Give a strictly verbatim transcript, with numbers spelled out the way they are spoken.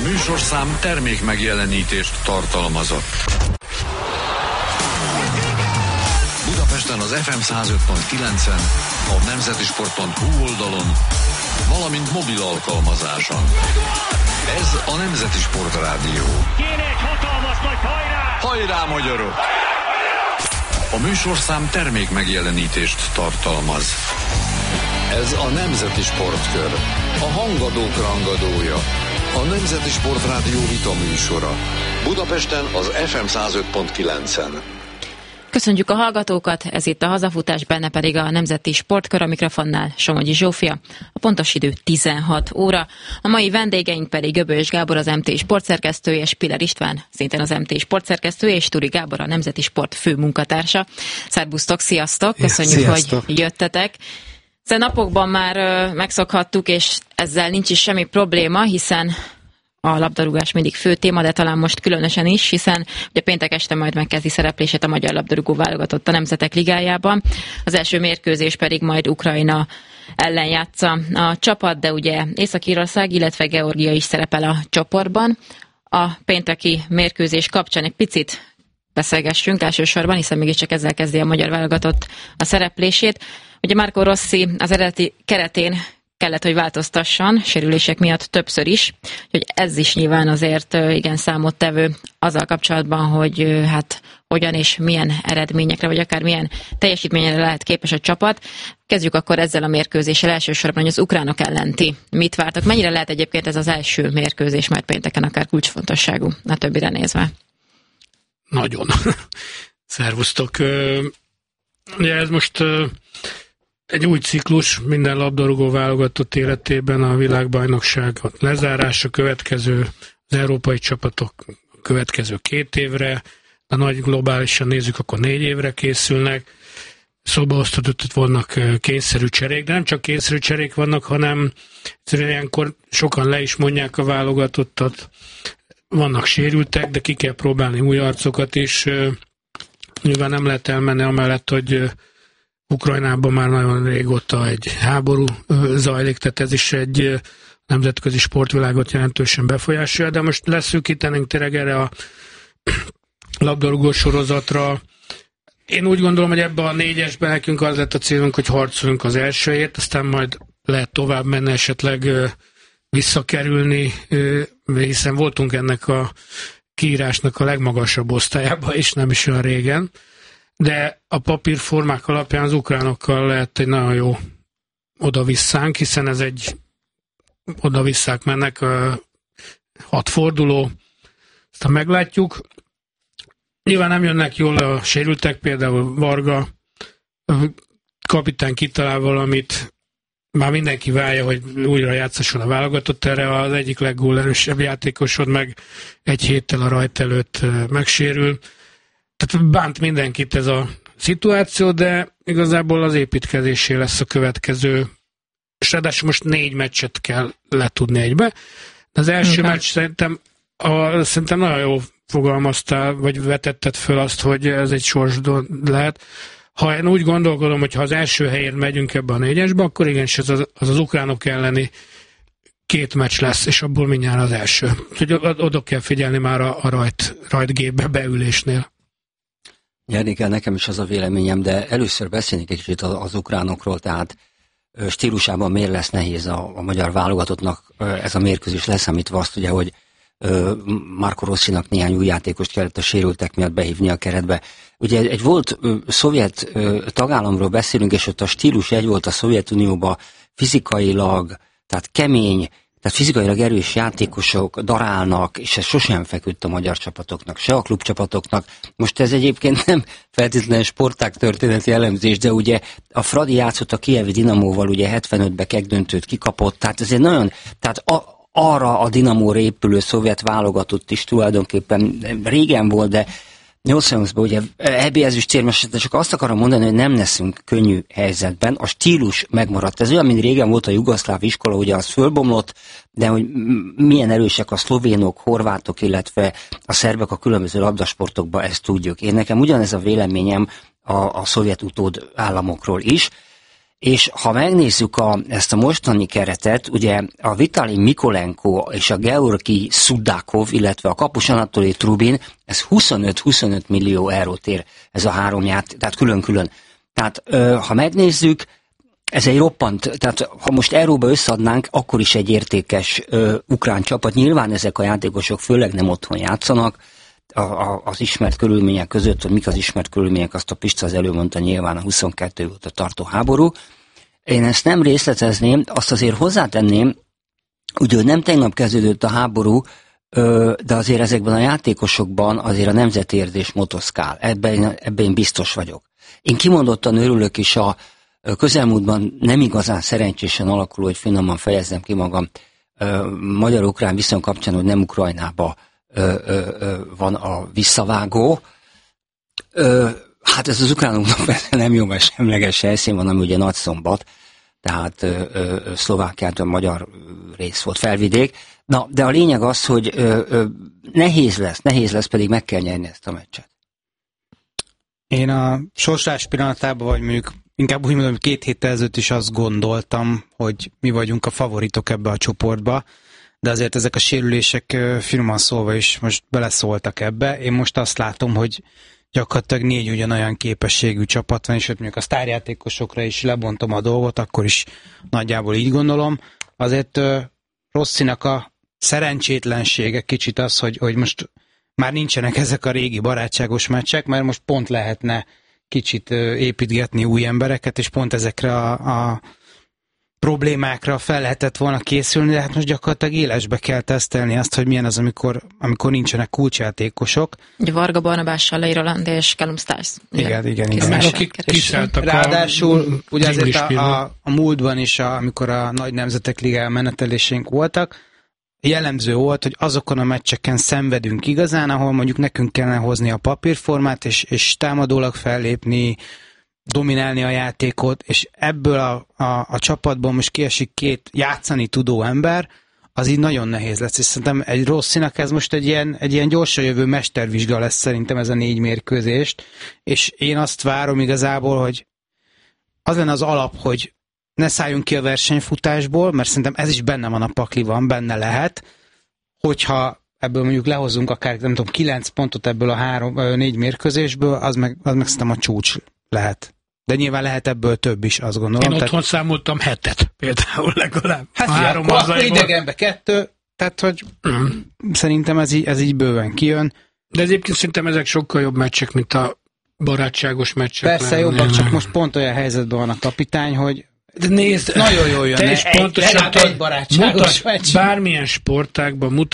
műsorszám termék megjelenítést tartalmazott. Budapesten az ef em száz öt pont kilencen, a nemzetisport pont hu oldalon, valamint mobil alkalmazáson. Ez a Nemzeti Sport Rádió. Kéne egy hatalmas nagy hajrá! Hajrá, magyarok! A műsorszám termék megjelenítést tartalmaz. Ez a Nemzeti Sportkör, a hangadók rangadója, a Nemzeti Sport Rádió vita műsora. Budapesten az ef em száz öt pont kilencen. Köszönjük a hallgatókat, ez itt a Hazafutás, benne pedig a Nemzeti Sportkör, a mikrofonnál Somogyi Zsófia. A pontos idő tizenhat óra. A mai vendégeink pedig Göbölyös Gábor, az em té sportszerkesztője, és Piller István, szintén az em té sportszerkesztője, és Turi Gábor, a Nemzeti Sport főmunkatársa. Szerbusztok, sziasztok! Köszönjük, sziasztok, hogy jöttetek. Szóval napokban már ö, megszokhattuk, és ezzel nincs is semmi probléma, hiszen a labdarúgás mindig fő téma, de talán most különösen is, hiszen ugye péntek este majd megkezdi szereplését a magyar labdarúgó válogatott a Nemzetek Ligájában. Az első mérkőzés pedig majd Ukrajna ellen játsza a csapat, de ugye Észak-Írország, illetve Georgia is szerepel a csoportban. A pénteki mérkőzés kapcsán egy picit beszélgessünk elsősorban, hiszen mégiscsak ezzel kezdi a magyar válogatott a szereplését. Ugye Marco Rossi az eredeti keretén kellett, hogy változtasson, sérülések miatt többször is, hogy ez is nyilván azért igen számottevő azzal kapcsolatban, hogy hát hogyan és milyen eredményekre, vagy akár milyen teljesítményre lehet képes a csapat. Kezdjük akkor ezzel a mérkőzéssel elsősorban, hogy az ukránok ellenti. Mit vártak? Mennyire lehet egyébként ez az első mérkőzés majd pénteken akár kulcsfontosságú a többire nézve? Nagyon. Szervusztok. Ugye ez most egy új ciklus minden labdarúgó válogatott életében, a világbajnokság lezárása, következő az európai csapatok következő két évre, de nagy globálisan nézzük, akkor négy évre készülnek. Szóbaosztatott vannak kényszerű cserék, de nem csak kényszerű cserék vannak, hanem ilyenkor sokan le is mondják a válogatottat, vannak sérültek, de ki kell próbálni új arcokat is. Nyilván nem lehet elmenni amellett, hogy Ukrajnában már nagyon régóta egy háború zajlik, tehát ez is egy nemzetközi sportvilágot jelentősen befolyásolja, de most leszűkítenénk tényleg erre a labdarúgó sorozatra. Én úgy gondolom, hogy ebben a négyesben nekünk az lett a célunk, hogy harcolunk az elsőért, aztán majd lehet tovább menni, esetleg visszakerülni, hiszen voltunk ennek a kiírásnak a legmagasabb osztályában, és nem is olyan régen. De a papírformák alapján az ukránokkal lehet egy nagyon jó oda-visszánk, hiszen ez egy oda-visszák mennek, uh, hat forduló, aztán meglátjuk. Nyilván nem jönnek jól a sérültek, például Varga, kapitány kitalál valamit, már mindenki várja, hogy újra játszasson a válogatott, erre az egyik leggólerősebb játékosod meg egy héttel a rajt előtt uh, megsérül. Tehát bánt mindenkit ez a szituáció, de igazából az építkezésé lesz a következő. És ráadásul most négy meccset kell letudni egybe. De az első okay. meccs szerintem, a, szerintem nagyon jól fogalmaztál, vagy vetetted föl azt, hogy ez egy sorsdont lehet. Ha én úgy gondolkodom, hogy ha az első helyért megyünk ebbe a négyesbe, akkor igenis az az, az, az ukránok elleni két meccs lesz, és abból mindjárt az első. Úgyhogy oda kell figyelni már a, a rajt, rajtgépbe beülésnél. Járnék, nekem is az a véleményem, de először beszélnék egy kicsit az, az ukránokról, tehát stílusában miért lesz nehéz a, a magyar válogatottnak ez a mérkőzés, leszámítva azt ugye, hogy Marco Rossinak néhány új játékost kellett a sérültek miatt behívni a keretbe. Ugye egy volt ö, szovjet ö, tagállamról beszélünk, és ott a stílus egy volt a Szovjetunióban fizikailag, tehát kemény, tehát fizikailag erős játékosok darálnak, és ez sosem feküdt a magyar csapatoknak, se a klubcsapatoknak. Most ez egyébként nem feltétlenül sportág történeti elemzés, de ugye a Fradi játszott a Kijevi Dinamóval, ugye hetvenötben kegdöntőt kikapott, tehát ez egy nagyon, tehát a, arra a Dinamóra épülő szovjet válogatott is tulajdonképpen régen volt, de nyolcvannyolcban ugye é bé ezüst cérmes, de csak azt akarom mondani, hogy nem leszünk könnyű helyzetben. A stílus megmaradt. Ez olyan, mint régen volt a jugoszláv iskola, ugye az fölbomlott, de hogy milyen erősek a szlovénok, horvátok, illetve a szerbek a különböző labdasportokban, ezt tudjuk. Én nekem ugyanez a véleményem a, a szovjet utód államokról is. És ha megnézzük a, ezt a mostani keretet, ugye a Vitali Mikolenko és a Georgi Sudakov, illetve a kapus Anatoli Trubin, ez huszonöt-huszonöt millió eurót ér ez a három játék, tehát külön-külön. Tehát ha megnézzük, ez egy roppant, tehát ha most euróba összeadnánk, akkor is egy értékes ö, ukrán csapat. Nyilván ezek a játékosok főleg nem otthon játszanak, a, a, az ismert körülmények között, hogy mik az ismert körülmények, azt a Pista az előmondta, nyilván a huszonkettő óta tartó háború. Én ezt nem részletezném, azt azért hozzátenném, ugye nem tegnap kezdődött a háború, ö, de azért ezekben a játékosokban azért a nemzetérzés motoszkál. Ebben, ebben én biztos vagyok. Én kimondottan örülök is a közelmúltban nem igazán szerencsésen alakuló, hogy finoman fejezzem ki magam, magyar-ukrán viszony kapcsán, hogy nem Ukrajnába van a visszavágó. Hát ez az ukránoknak nem jó, mert semleges helyszín van, ami ugye Nagyszombat, tehát Szlovákiától magyar rész volt, felvidék. Na, de a lényeg az, hogy nehéz lesz, nehéz lesz, pedig meg kell nyerni ezt a meccset. Én a sorsolás pillanatában, vagy mondjuk inkább úgy mondom, hogy két héttel ezelőtt is azt gondoltam, hogy mi vagyunk a favoritok ebbe a csoportba, de azért ezek a sérülések finoman szólva is most beleszóltak ebbe. Én most azt látom, hogy gyakorlatilag négy ugyanolyan képességű csapat van, és ott mondjuk a sztárjátékosokra is lebontom a dolgot, akkor is nagyjából így gondolom. Azért Rossinak a szerencsétlensége kicsit az, hogy, hogy most már nincsenek ezek a régi barátságos meccsek, mert most pont lehetne kicsit építgetni új embereket, és pont ezekre a, a problémákra fel lehetett volna készülni, de hát most gyakorlatilag élesbe kell tesztelni azt, hogy milyen az, amikor, amikor nincsenek kulcsjátékosok. Ugye Varga Barnabással, Lei Roland és Callum Stiles. Igen, igen, igen. Akik kiszálltak ráadásul, ugye azért a, a, a múltban is, a, amikor a nagy nemzetek ligája menetelésénk voltak, jellemző volt, hogy azokon a meccseken szenvedünk igazán, ahol mondjuk nekünk kellene hozni a papírformát, és, és támadólag fellépni, dominálni a játékot, és ebből a, a, a csapatból most kiesik két játszani tudó ember, az így nagyon nehéz lesz. És szerintem egy Rossinak ez most egy ilyen, egy ilyen gyorsan jövő mestervizsga lesz szerintem ez a négy mérkőzést, és én azt várom igazából, hogy az lenne az alap, hogy ne szálljunk ki a versenyfutásból, mert szerintem ez is benne van a pakliban, benne lehet, hogyha ebből mondjuk lehozunk akár, nem tudom, kilenc pontot ebből a három, négy mérkőzésből, az meg, az meg szerintem a csúcs lehet. De nyilván lehet ebből több is, azt gondolom. Én otthon tehát... számoltam hetet például legalább. Hát a három akkor, akkor hazaiból. idegenbe kettő, tehát hogy mm. szerintem ez így, ez így bőven kijön. De egyébként szerintem ezek sokkal jobb meccsek, mint a barátságos meccsek. Persze jobbak, csak most pont olyan helyzetben van a kapitány, hogy de nézd, nagyon jól jön. Te is pontosan egy barátságos meccs. Bármilyen sportágban mutat